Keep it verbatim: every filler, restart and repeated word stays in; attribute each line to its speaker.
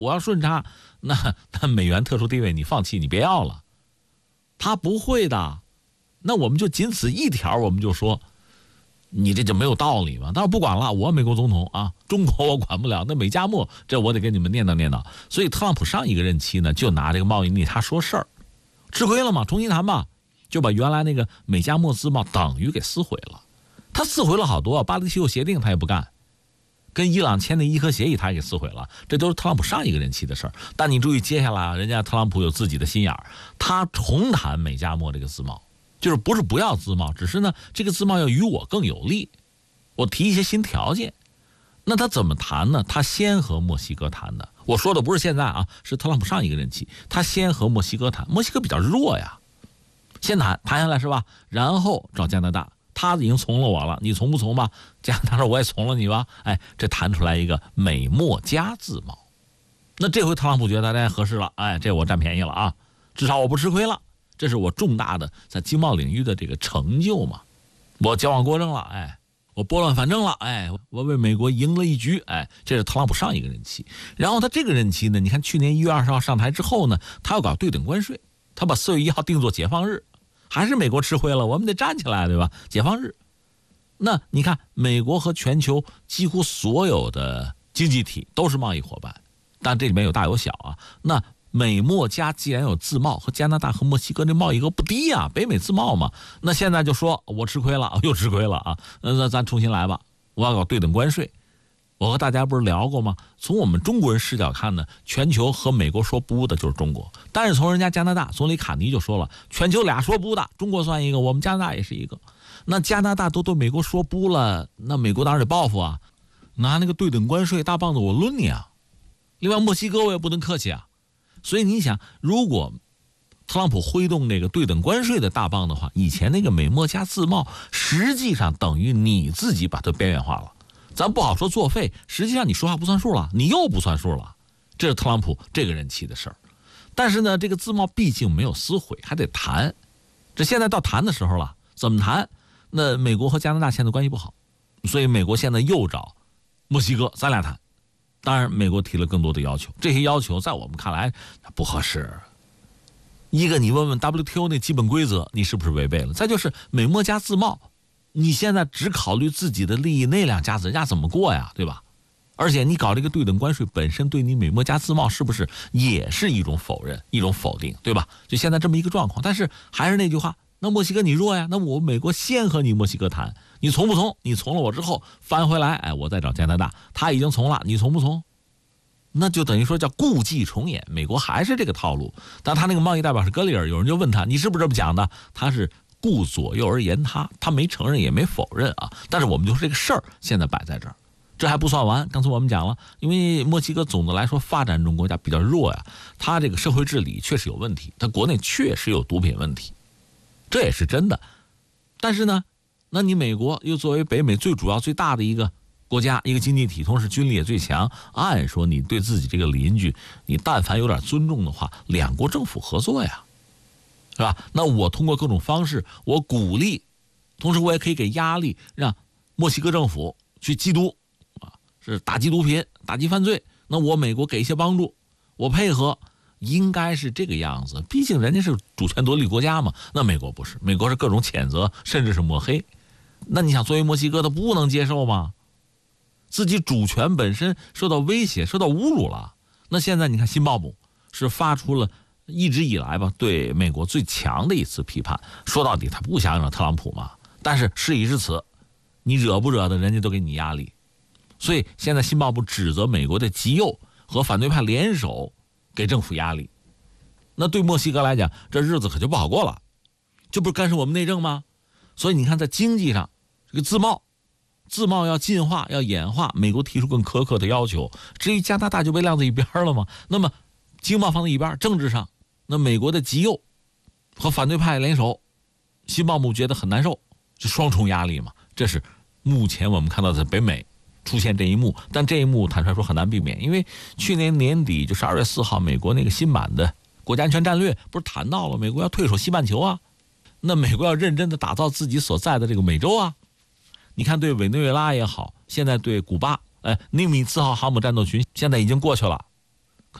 Speaker 1: 我要顺差，那那美元特殊地位你放弃，你别要了。他不会的，那我们就仅此一条，我们就说你这就没有道理嘛。但是不管了，我美国总统啊，中国我管不了，那美加墨这我得给你们念叨念叨。所以特朗普上一个任期呢，就拿这个贸易逆差说事儿，吃亏了嘛，重新谈吧，就把原来那个美加墨自贸等于给撕毁了。他撕毁了好多，巴黎气候协定他也不干，跟伊朗签的伊核协议他也给撕毁了，这都是特朗普上一个任期的事儿。但你注意，接下来人家特朗普有自己的心眼儿，他重谈美加墨这个自贸，就是不是不要自贸，只是呢这个自贸要与我更有利，我提一些新条件。那他怎么谈呢？他先和墨西哥谈的，我说的不是现在啊，是特朗普上一个任期，他先和墨西哥谈，墨西哥比较弱呀，先谈谈下来是吧？然后找加拿大。他已经从了我了，你从不从吧？加拿大说我也从了你吧？哎，这谈出来一个美墨加自贸，那这回特朗普觉得哎合适了，哎，这我占便宜了啊，至少我不吃亏了，这是我重大的在经贸领域的这个成就嘛，我矫枉过正了，哎，我拨乱反正了，哎，我为美国赢了一局，哎，这是特朗普上一个任期。然后他这个任期呢，你看去年一月二十号上台之后呢，他要搞对等关税，他把四月一号定做解放日。还是美国吃亏了，我们得站起来，对吧？解放日，那你看，美国和全球几乎所有的经济体都是贸易伙伴，但这里面有大有小啊。那美墨加既然有自贸，和加拿大和墨西哥这贸易额不低啊，北美自贸嘛。那现在就说我吃亏了，又吃亏了啊，那咱重新来吧，我要搞对等关税。我和大家不是聊过吗？从我们中国人视角看呢，全球和美国说不的就是中国，但是从人家加拿大总理卡尼就说了，全球俩说不的，中国算一个，我们加拿大也是一个。那加拿大都对美国说不了，那美国当然得报复啊，拿那个对等关税大棒子我抡你啊。另外墨西哥我也不能客气啊。所以你想，如果特朗普挥动那个对等关税的大棒的话，以前那个美墨加自贸实际上等于你自己把它边缘化了。咱不好说作废，实际上你说话不算数了，你又不算数了，这是特朗普这个任期的事儿。但是呢，这个自贸毕竟没有撕毁，还得谈。这现在到谈的时候了，怎么谈？那美国和加拿大现在关系不好，所以美国现在又找墨西哥，咱俩谈。当然，美国提了更多的要求，这些要求在我们看来不合适。一个，你问问 W T O 那基本规则，你是不是违背了？再就是美墨加自贸。你现在只考虑自己的利益，那两家子人家怎么过呀，对吧？而且你搞这个对等关税本身对你美墨加自贸是不是也是一种否认，一种否定，对吧？就现在这么一个状况。但是还是那句话，那墨西哥你弱呀，那我美国先和你墨西哥谈，你从不从？你从了我之后翻回来，哎，我再找加拿大，他已经从了，你从不从？那就等于说叫故伎重演，美国还是这个套路。但他那个贸易代表是格里尔，有人就问他，你是不是这么讲的？他是顾左右而言他，他没承认也没否认啊。但是我们就说这个事儿现在摆在这儿，这还不算完。刚才我们讲了，因为墨西哥总的来说发展中国家比较弱呀，他这个社会治理确实有问题，他国内确实有毒品问题，这也是真的。但是呢，那你美国又作为北美最主要最大的一个国家，一个经济体，同时军力也最强，按说你对自己这个邻居，你但凡有点尊重的话，两国政府合作呀。是吧？那我通过各种方式，我鼓励，同时我也可以给压力，让墨西哥政府去缉毒，啊，是打击毒品、打击犯罪。那我美国给一些帮助，我配合，应该是这个样子。毕竟人家是主权独立国家嘛，那美国不是，美国是各种谴责，甚至是抹黑。那你想，作为墨西哥，他不能接受吗？自己主权本身受到威胁、受到侮辱了。那现在你看，新报部是发出了一直以来吧，对美国最强的一次批判。说到底，他不想惹特朗普嘛。但是事已至此，你惹不惹的，人家都给你压力。所以现在新报部指责美国的极右和反对派联手给政府压力。那对墨西哥来讲，这日子可就不好过了。这不是干涉我们内政吗？所以你看，在经济上，这个自贸，自贸要进化、要演化，美国提出更苛刻的要求。至于加拿大就被晾在一边了嘛。那么经贸放在一边，政治上，那美国的极右和反对派联手，新报部觉得很难受，就双重压力嘛。这是目前我们看到的北美出现这一幕，但这一幕坦率说很难避免，因为去年年底就十二月四号，美国那个新版的国家安全战略不是谈到了美国要退守西半球啊，那美国要认真的打造自己所在的这个美洲啊。你看，对委内瑞拉也好，现在对古巴，哎，尼米兹号航母战斗群现在已经过去了。